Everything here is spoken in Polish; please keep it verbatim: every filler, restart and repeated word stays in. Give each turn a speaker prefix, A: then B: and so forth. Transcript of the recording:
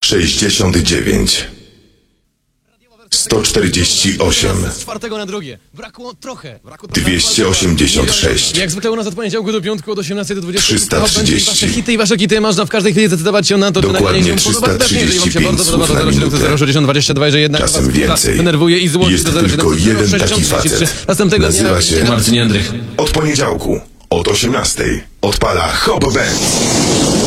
A: sześćdziesiąt dziewięć, sto czterdzieści osiem,
B: Z czwartego na drugie. Brakło trochę. Brakło
A: dwieście osiemdziesiąt sześć,
B: Jak zwykle u nas od poniedziałku do piątku od osiemnastej do dwudziestej.
A: trzysta trzydzieści.
B: Wasze hity i wasze hity można w każdej chwili zdecydować się na to, czy
A: Dokładnie
B: nagranie się podoba.
A: trzysta
B: Jeżeli wam się
A: trzydzieści
B: bardzo
A: pięć
B: podoba,
A: słów
B: to
A: na
B: zero siedem
A: minutę.
B: zero sześćdziesiąt dwadzieścia dwa, że jednak
A: Czasem
B: was
A: więcej.
B: denerwuje i złości.
A: Jest
B: do zero siedem
A: tylko jeden taki
B: sześćdziesiąt trzydzieści trzy.
A: facet.
B: Następnego dnia
A: Nazywa się
B: Marcin Jędrych.
A: Od poniedziałku od osiemnastej odpala Hop Band.